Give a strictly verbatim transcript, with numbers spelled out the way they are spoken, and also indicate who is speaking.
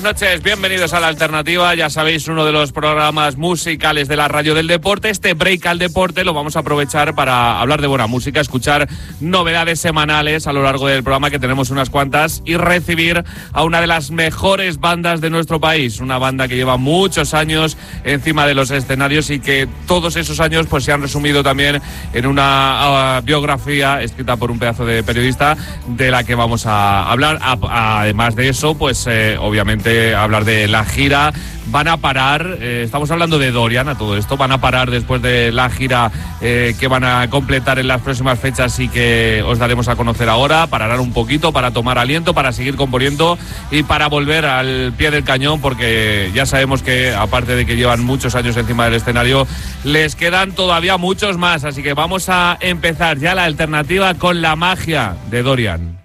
Speaker 1: Buenas noches, bienvenidos a La Alternativa, ya sabéis, uno de los programas musicales de la radio del deporte. Este break al deporte lo vamos a aprovechar para hablar de buena música, escuchar novedades semanales a lo largo del programa, que tenemos unas cuantas, y recibir a una de las mejores bandas de nuestro país, una banda que lleva muchos años encima de los escenarios y que todos esos años pues se han resumido también en una uh, biografía escrita por un pedazo de periodista de la que vamos a hablar. A, además de eso, pues eh, obviamente hablar de la gira. Van a parar, eh, estamos hablando de Dorian a todo esto, van a parar después de la gira eh, que van a completar en las próximas fechas y que os daremos a conocer ahora. Pararán un poquito para tomar aliento, para seguir componiendo y para volver al pie del cañón, porque ya sabemos que, aparte de que llevan muchos años encima del escenario, les quedan todavía muchos más. Así que vamos a empezar ya La Alternativa con La Magia de Dorian.